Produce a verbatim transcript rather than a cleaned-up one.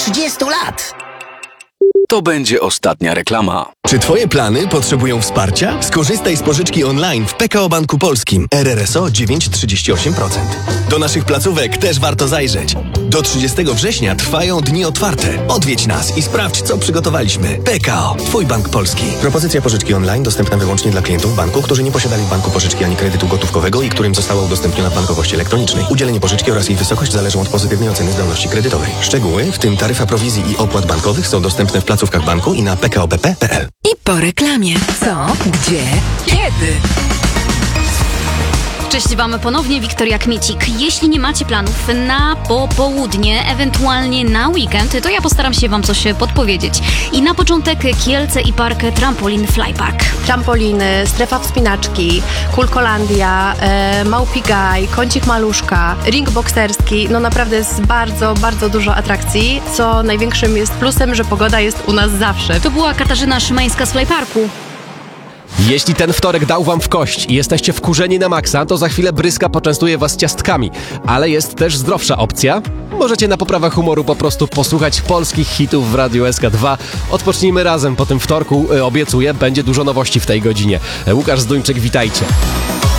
trzydziestu lat. To będzie ostatnia reklama. Czy twoje plany potrzebują wsparcia? Skorzystaj z pożyczki online w P K O Banku Polskim. R R S O dziewięć przecinek trzydzieści osiem procent. Do naszych placówek też warto zajrzeć. Do trzydziestego września trwają dni otwarte. Odwiedź nas i sprawdź, co przygotowaliśmy. P K O. Twój bank polski. Propozycja pożyczki online dostępna wyłącznie dla klientów banku, którzy nie posiadali w banku pożyczki ani kredytu gotówkowego i którym została udostępniona w bankowości elektronicznej. Udzielenie pożyczki oraz jej wysokość zależą od pozytywnej oceny zdolności kredytowej. Szczegóły, w tym taryfa prowizji i opłat bankowych, są dostępne w placówkach banku i na p k o b p kropka p l. I po reklamie. Co? Gdzie? Kiedy? Cześć Wam ponownie, Wiktoria Kmiecik. Jeśli nie macie planów na popołudnie, ewentualnie na weekend, to ja postaram się Wam coś podpowiedzieć. I na początek Kielce i park Trampolin Flypark. Trampoliny, strefa wspinaczki, Kulkolandia, e, Małpi Gaj, Kącik Maluszka, ring bokserski. No naprawdę jest bardzo, bardzo dużo atrakcji, co największym jest plusem, że pogoda jest u nas zawsze. To była Katarzyna Szymańska z Flyparku. Jeśli ten wtorek dał wam w kość i jesteście wkurzeni na maksa, to za chwilę Bryska poczęstuje was ciastkami. Ale jest też zdrowsza opcja. Możecie na poprawę humoru po prostu posłuchać polskich hitów w Radiu S K dwa. Odpocznijmy razem po tym wtorku. Obiecuję, będzie dużo nowości w tej godzinie. Łukasz Zduńczyk, witajcie.